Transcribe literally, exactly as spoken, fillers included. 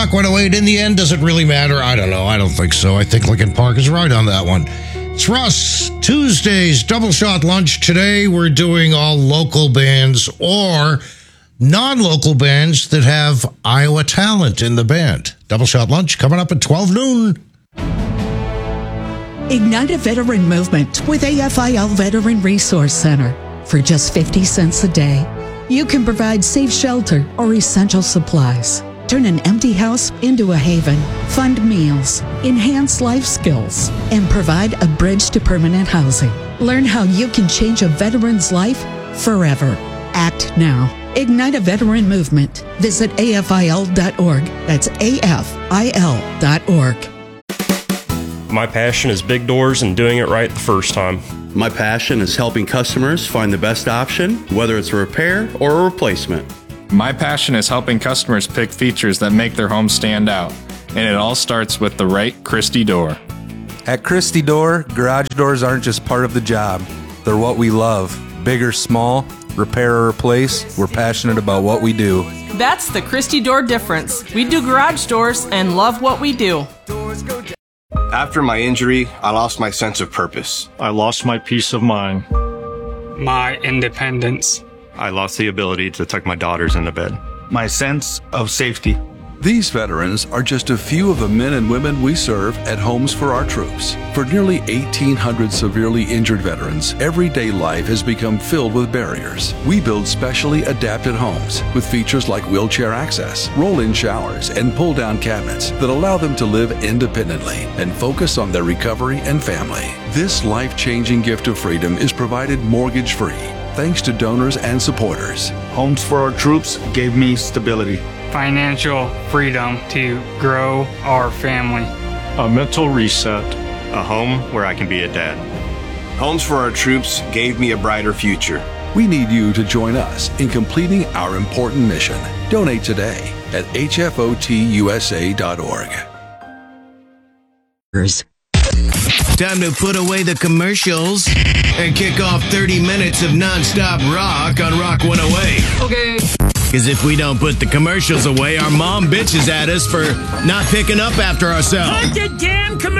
Rock one oh eight. In the end, does it really matter? I don't know. I don't think so. I think Lincoln Park is right on that one. It's Russ. Tuesday's Double Shot Lunch. Today, we're doing all local bands or non-local bands that have Iowa talent in the band. Double Shot Lunch coming up at twelve noon. Ignite a veteran movement with A F I L Veteran Resource Center. For just fifty cents a day, you can provide safe shelter or essential supplies. Turn an empty house into a haven, fund meals, enhance life skills, and provide a bridge to permanent housing. Learn how you can change a veteran's life forever. Act now. Ignite a veteran movement. Visit A F I L dot org. That's A F I L dot org. My passion is big doors and doing it right the first time. My passion is helping customers find the best option, whether it's a repair or a replacement. My passion is helping customers pick features that make their home stand out. And it all starts with the right Christie door. At Christie Door, garage doors aren't just part of the job. They're what we love. Big or small, repair or replace, we're passionate about what we do. That's the Christie Door difference. We do garage doors and love what we do. After my injury, I lost my sense of purpose. I lost my peace of mind. My independence. I lost the ability to tuck my daughters into bed. My sense of safety. These veterans are just a few of the men and women we serve at Homes for Our Troops. For nearly eighteen hundred severely injured veterans, everyday life has become filled with barriers. We build specially adapted homes with features like wheelchair access, roll-in showers, and pull-down cabinets that allow them to live independently and focus on their recovery and family. This life-changing gift of freedom is provided mortgage-free, thanks to donors and supporters. Homes for Our Troops gave me stability. Financial freedom to grow our family. A mental reset. A home where I can be a dad. Homes for Our Troops gave me a brighter future. We need you to join us in completing our important mission. Donate today at H F O T U S A dot org. Time to put away the commercials and kick off thirty minutes of nonstop rock on Rock one oh eight. Okay. Because if we don't put the commercials away, our mom bitches at us for not picking up after ourselves. Put the damn commercials